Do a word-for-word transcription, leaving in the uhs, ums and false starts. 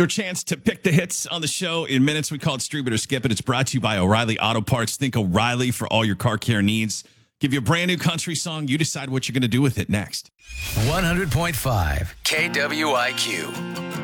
Your chance to pick the hits on the show in minutes. We call it Stream It or Skip It. It's brought to you by O'Reilly Auto Parts. Think O'Reilly for all your car care needs. Give you a brand new country song. You decide what you're going to do with it next. one hundred point five K W I Q.